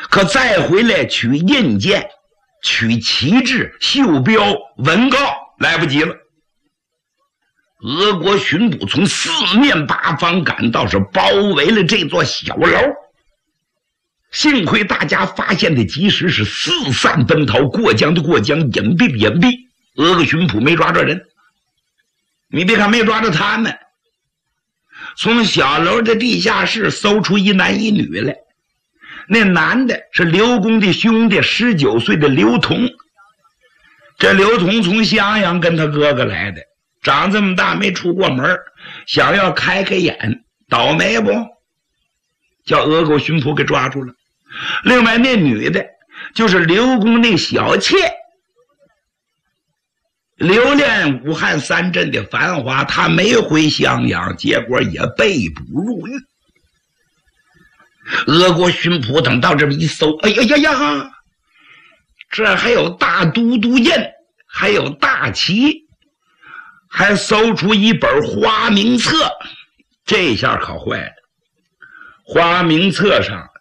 可再回来取印鉴、取旗帜、袖标、文告来不及了。俄国巡捕从四面八方赶到，是包围了这座小楼。幸亏大家发现的及时，是四散奔逃，过江的过江，隐蔽的隐蔽。俄国巡捕没抓着人，你别看没抓着他们，从小楼的地下室搜出一男一女来。那男的是刘公的兄弟，19岁的刘同。这刘同从襄阳跟他哥哥来的，长这么大没出过门，想要开开眼，倒霉不？叫俄国巡捕给抓住了。另外那女的就是刘公那小妾，留恋武汉三镇的繁华，她没回襄阳，结果也被捕入狱。俄国巡捕等到这么一搜，哎呀呀呀，这还有大都督印，还有大旗，还搜出一本花名册。这下可坏了，花名册上